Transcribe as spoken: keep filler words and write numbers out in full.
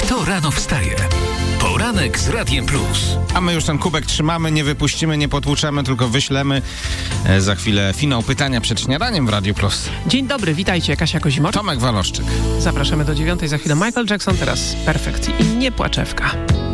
Kto rano wstaje? Poranek z Radiem Plus. A my już ten kubek trzymamy, nie wypuścimy, nie potłuczemy, tylko wyślemy. E, za chwilę finał pytania przed śniadaniem w Radiu Plus. Dzień dobry, witajcie, Kasia Kozimowicz. Tomek Waloszczyk. Zapraszamy do dziewiątej, za chwilę Michael Jackson, teraz Perfekt i nie płaczewka.